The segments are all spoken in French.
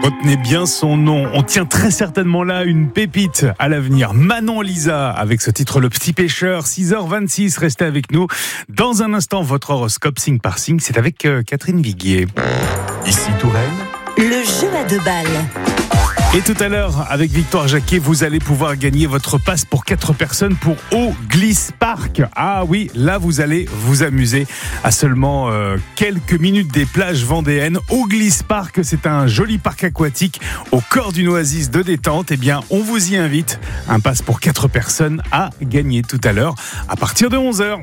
Retenez bien son nom. On tient très certainement là une pépite à l'avenir. Manon Lisa avec ce titre Le Petit Pêcheur. 6h26, restez avec nous. Dans un instant, votre horoscope signe par signe, c'est avec Catherine Viguier. Ici Touraine. Le jeu à 2 balles. Et tout à l'heure, avec Victoire Jacquet, vous allez pouvoir gagner votre passe pour 4 personnes pour Eau Glisse Park. Ah oui, là vous allez vous amuser à seulement quelques minutes des plages vendéennes. Eau Glisse Park, c'est un joli parc aquatique au cœur d'une oasis de détente. Eh bien, on vous y invite. Un passe pour 4 personnes à gagner tout à l'heure à partir de 11h.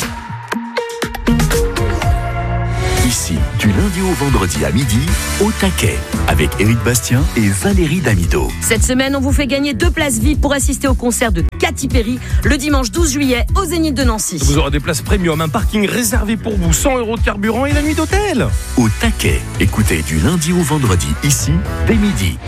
Ici, du lundi au vendredi à midi, au taquet, avec Éric Bastien et Valérie Damido. Cette semaine, on vous fait gagner 2 places VIP pour assister au concert de Katy Perry le dimanche 12 juillet au Zénith de Nancy. Vous aurez des places premium, un parking réservé pour vous, 100 € de carburant et la nuit d'hôtel. Au taquet, écoutez du lundi au vendredi, ici, dès midi.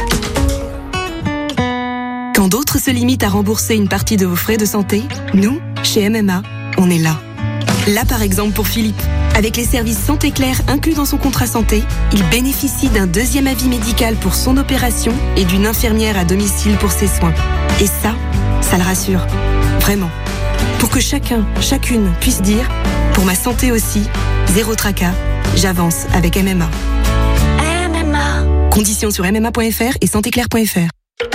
Quand d'autres se limitent à rembourser une partie de vos frais de santé, nous, chez MMA, on est là. Là par exemple pour Philippe. Avec les services Santé Claire inclus dans son contrat santé, il bénéficie d'un 2e avis médical pour son opération et d'une infirmière à domicile pour ses soins. Et ça le rassure. Vraiment. Pour que chacun, chacune puisse dire « Pour ma santé aussi, zéro tracas, j'avance avec MMA ». MMA. Conditions sur mma.fr et santéclaire.fr.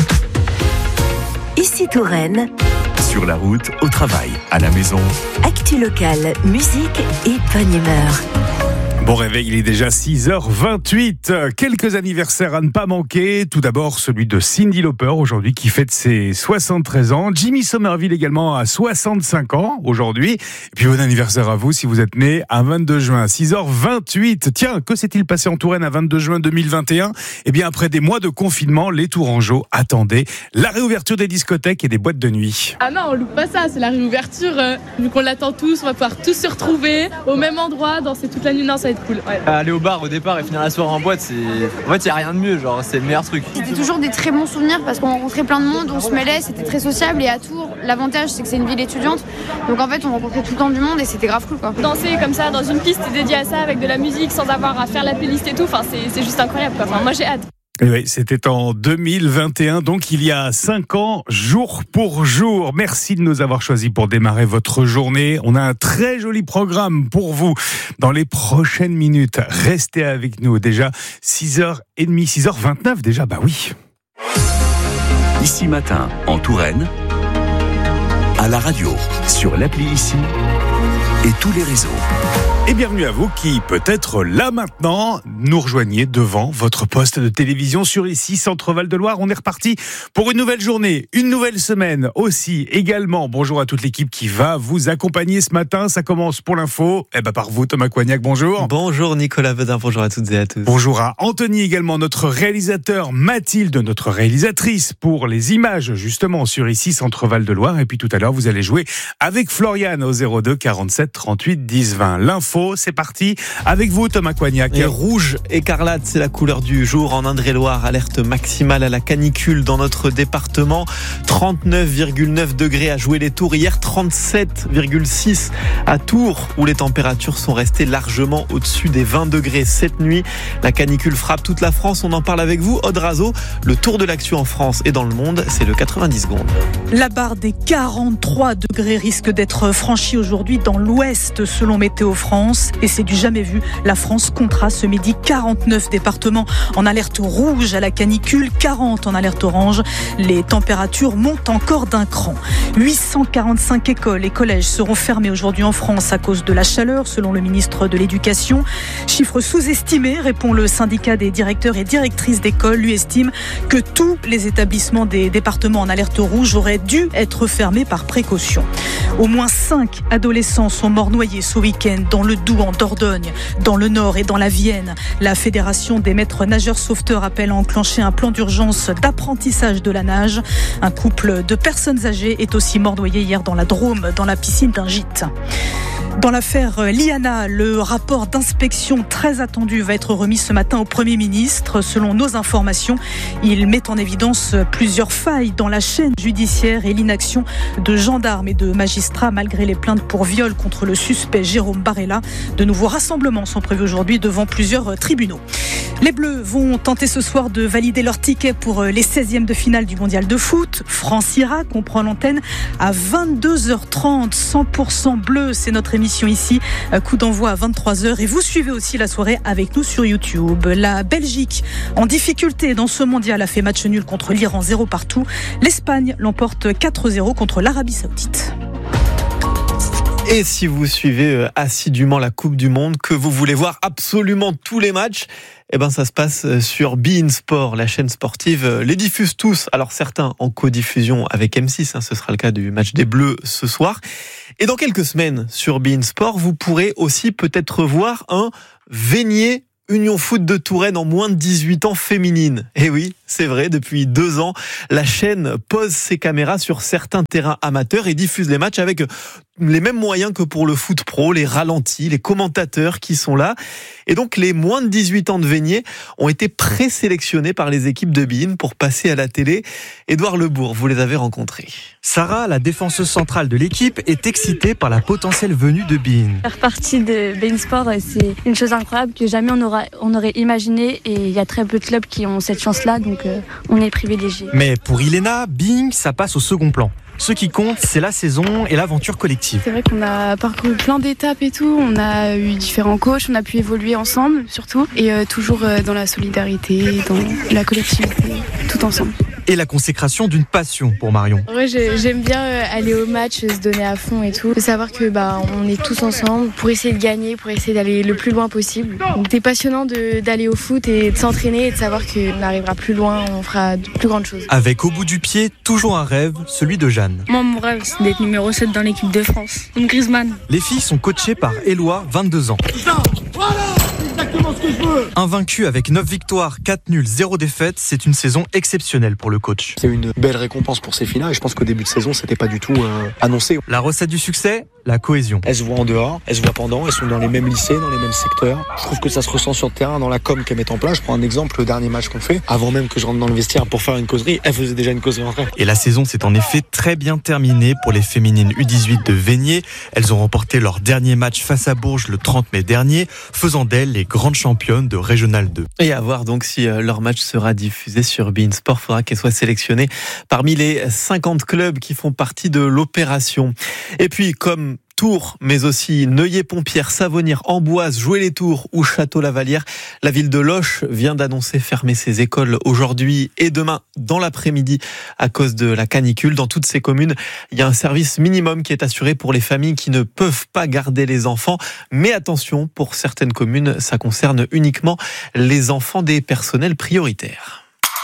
Ici Touraine. Sur la route, au travail, à la maison. Actu locale, musique et bonne humeur. Bon réveil, il est déjà 6h28. Quelques anniversaires à ne pas manquer. Tout d'abord, celui de Cyndi Lauper, aujourd'hui, qui fête ses 73 ans. Jimmy Somerville également à 65 ans, aujourd'hui. Et puis, bon anniversaire à vous, si vous êtes né à 22 juin. 6h28. Tiens, que s'est-il passé en Touraine à 22 juin 2021 ? Eh bien, après des mois de confinement, les Tourangeaux attendaient la réouverture des discothèques et des boîtes de nuit. Ah non, on loupe pas ça, c'est la réouverture. Vu qu'on l'attend tous, on va pouvoir tous se retrouver au même endroit, danser toute la nuit. Non, ça va être cool. Ouais. Aller au bar au départ et finir la soirée en boîte, en fait, il n'y a rien de mieux, genre, c'est le meilleur truc. C'était toujours des très bons souvenirs parce qu'on rencontrait plein de monde, on se mêlait, c'était très sociable. Et à Tours, l'avantage, c'est que c'est une ville étudiante. Donc en fait, on rencontrait tout le temps du monde et c'était grave cool, quoi. Danser comme ça dans une piste dédiée à ça avec de la musique sans avoir à faire la playlist et tout, c'est juste incroyable, quoi. Enfin, moi, j'ai hâte. Et oui, c'était en 2021, donc il y a 5 ans, jour pour jour. Merci de nous avoir choisis pour démarrer votre journée. On a un très joli programme pour vous dans les prochaines minutes. Restez avec nous. Déjà 6h30, 6h29 déjà, bah oui. Ici matin, en Touraine, à la radio, sur l'appli Ici et tous les réseaux. Et bienvenue à vous qui, peut-être là maintenant, nous rejoignez devant votre poste de télévision sur Ici, Centre Val de Loire. On est reparti pour une nouvelle journée, une nouvelle semaine aussi, également. Bonjour à toute l'équipe qui va vous accompagner ce matin. Ça commence pour l'info, par vous, Thomas Coignac, bonjour. Bonjour Nicolas Vedin, bonjour à toutes et à tous. Bonjour à Anthony également, notre réalisateur, Mathilde, notre réalisatrice pour les images, justement, sur Ici, Centre Val de Loire. Et puis tout à l'heure, vous allez jouer avec Floriane au 02 47 38 10 20. L'info, c'est parti avec vous Thomas Coignac. Et rouge écarlate, c'est la couleur du jour en Indre-et-Loire. Alerte maximale à la canicule dans notre département. 39,9 degrés à Joué-les-Tours. Hier 37,6 à Tours où les températures sont restées largement au-dessus des 20 degrés cette nuit. La canicule frappe toute la France. On en parle avec vous. Aude Razo, le tour de l'actu en France et dans le monde, c'est le 90 secondes. La barre des 43 degrés risque d'être franchie aujourd'hui dans l'ouest selon Météo France. Et c'est du jamais vu. La France comptera ce midi 49 départements en alerte rouge à la canicule, 40 en alerte orange. Les températures montent encore d'un cran. 845 écoles et collèges seront fermés aujourd'hui en France à cause de la chaleur, selon le ministre de l'Éducation. Chiffre sous-estimé, répond le syndicat des directeurs et directrices d'école. Lui estime que tous les établissements des départements en alerte rouge auraient dû être fermés par précaution. Au moins 5 adolescents sont morts noyés ce week-end dans le Doubs, en Dordogne, dans le Nord et dans la Vienne. La Fédération des maîtres nageurs sauveteurs appelle à enclencher un plan d'urgence d'apprentissage de la nage. Un couple de personnes âgées est aussi mort noyé hier dans la Drôme, dans la piscine d'un gîte. Dans l'affaire Liana, le rapport d'inspection très attendu va être remis ce matin au Premier ministre. Selon nos informations, il met en évidence plusieurs failles dans la chaîne judiciaire et l'inaction de gendarmes et de magistrats malgré les plaintes pour viol contre le suspect Jérôme Barella. De nouveaux rassemblements sont prévus aujourd'hui devant plusieurs tribunaux. Les Bleus vont tenter ce soir de valider leur ticket pour les 16e de finale du mondial de foot. France-Irak, on prend l'antenne à 22h30. 100% bleu, c'est notre émission ici. Coup d'envoi à 23h et vous suivez aussi la soirée avec nous sur YouTube. La Belgique, en difficulté dans ce mondial, a fait match nul contre l'Iran 0 partout. L'Espagne l'emporte 4-0 contre l'Arabie Saoudite. Et si vous suivez assidûment la Coupe du Monde, que vous voulez voir absolument tous les matchs, ça se passe sur beIN Sport, la chaîne sportive les diffuse tous. Alors certains en codiffusion avec M6, ce sera le cas du match des Bleus ce soir. Et dans quelques semaines sur beIN Sport, vous pourrez aussi peut-être voir un Vénier Union Foot de Touraine en moins de 18 ans féminine. Et oui, c'est vrai, depuis 2 ans, la chaîne pose ses caméras sur certains terrains amateurs et diffuse les matchs avec les mêmes moyens que pour le foot pro, les ralentis, les commentateurs qui sont là. Et donc, les moins de 18 ans de Vénier ont été présélectionnés par les équipes de beIN pour passer à la télé. Édouard Lebourg, vous les avez rencontrés. Sarah, la défenseuse centrale de l'équipe, est excitée par la potentielle venue de beIN. Faire partie de beIN Sport, c'est une chose incroyable que jamais on aurait imaginé. Et il y a très peu de clubs qui ont cette chance-là, donc on est privilégiés. Mais pour Iléna, beIN, ça passe au second plan. Ce qui compte, c'est la saison et l'aventure collective. C'est vrai qu'on a parcouru plein d'étapes et tout. On a eu différents coachs, on a pu évoluer ensemble surtout. Et toujours dans la solidarité, dans la collectivité, tout ensemble. Et la consécration d'une passion pour Marion. Ouais, j'aime bien aller au match, se donner à fond et tout. De savoir que on est tous ensemble pour essayer de gagner, pour essayer d'aller le plus loin possible. Donc c'est passionnant d'aller au foot et de s'entraîner et de savoir qu'on arrivera plus loin, on fera de plus grandes choses. Avec au bout du pied, toujours un rêve, celui de Jeanne. Moi, mon rêve, c'est d'être numéro 7 dans l'équipe de France, comme Griezmann. Les filles sont coachées par Éloi, 22 ans. Invaincu avec 9 victoires, 4 nuls, 0 défaite, c'est une saison exceptionnelle pour le coach. C'est une belle récompense pour ces filles-là et je pense qu'au début de saison, c'était pas du tout annoncé. La recette du succès, la cohésion. Elles se voient en dehors, elles se voient pendant, elles sont dans les mêmes lycées, dans les mêmes secteurs. Je trouve que ça se ressent sur le terrain, dans la com qu'elles mettent en place. Je prends un exemple, le dernier match qu'on fait, avant même que je rentre dans le vestiaire pour faire une causerie, elles faisaient déjà une causerie entre elles. Et la saison s'est en effet très bien terminée pour les féminines U18 de Vénier. Elles ont remporté leur dernier match face à Bourges le 30 mai dernier, faisant d'elles les grandes championnes de Régional 2. Et à voir donc si leur match sera diffusé sur beIN Sport. Il faudra qu'elles soient sélectionnées parmi les 50 clubs qui font partie de l'opération. Et puis, comme Tours, mais aussi Neuilly-Pompierre, Savonnières, Amboise, Joué-les-Tours ou Château-Lavallière. La ville de Loches vient d'annoncer fermer ses écoles aujourd'hui et demain dans l'après-midi à cause de la canicule. Dans toutes ces communes, il y a un service minimum qui est assuré pour les familles qui ne peuvent pas garder les enfants. Mais attention, pour certaines communes, ça concerne uniquement les enfants des personnels prioritaires.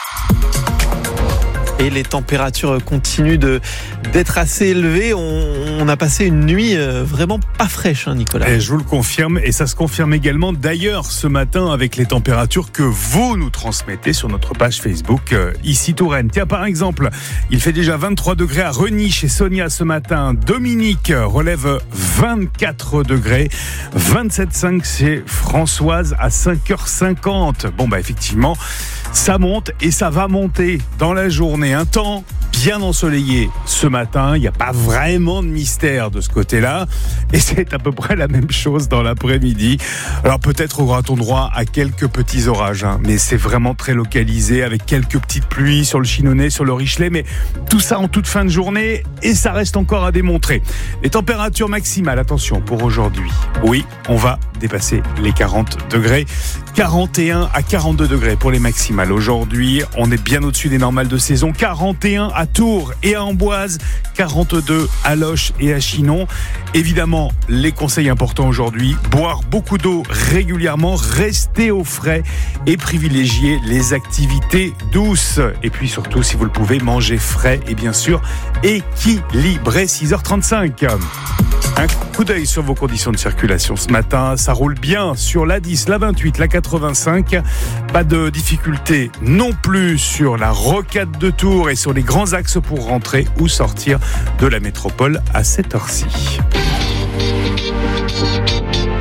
Et les températures continuent d'être assez élevées. On a passé une nuit vraiment pas fraîche, Nicolas. Et je vous le confirme, et ça se confirme également d'ailleurs ce matin avec les températures que vous nous transmettez sur notre page Facebook ici Touraine. Tiens, par exemple, il fait déjà 23 degrés à Reny chez Sonia ce matin. Dominique relève 24 degrés. 27,5 chez Françoise à 5h50. Bon, effectivement, ça monte et ça va monter dans la journée. Un temps bien ensoleillé ce matin, il n'y a pas vraiment de mystère de ce côté-là, et c'est à peu près la même chose dans l'après-midi. Alors peut-être aura-t-on droit à quelques petits orages, mais c'est vraiment très localisé, avec quelques petites pluies sur le Chinonais, sur le Richelet, mais tout ça en toute fin de journée, et ça reste encore à démontrer. Les températures maximales, attention, pour aujourd'hui, oui, on va dépasser les 40 degrés, 41 à 42 degrés pour les maximales. Aujourd'hui, on est bien au-dessus des normales de saison, 41 à Tours et à Amboise, 42 à Loches et à Chinon. Évidemment, les conseils importants aujourd'hui, boire beaucoup d'eau régulièrement, rester au frais et privilégier les activités douces. Et puis surtout, si vous le pouvez, manger frais et bien sûr équilibré. 6h35. Un coup d'œil sur vos conditions de circulation ce matin. Ça roule bien sur la 10, la 28, la 85. Pas de difficulté non plus sur la rocade de Tours et sur les grands axes pour rentrer ou sortir de la métropole à cette heure-ci.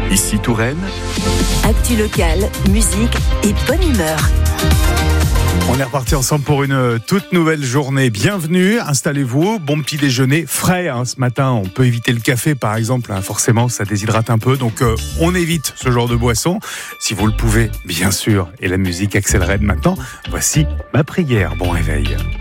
Ici Touraine. Actu locale, musique et bonne humeur. On est reparti ensemble pour une toute nouvelle journée. Bienvenue, installez-vous. Bon petit déjeuner frais ce matin. On peut éviter le café par exemple. Forcément, ça déshydrate un peu. Donc on évite ce genre de boisson. Si vous le pouvez, bien sûr. Et la musique accélère maintenant. Voici ma prière. Bon réveil.